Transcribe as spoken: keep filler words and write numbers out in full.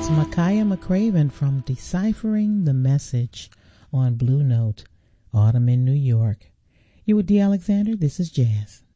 Micaiah McCraven from Deciphering the Message on Blue Note, Autumn in New York. You with D. Alexander, this is Jazz.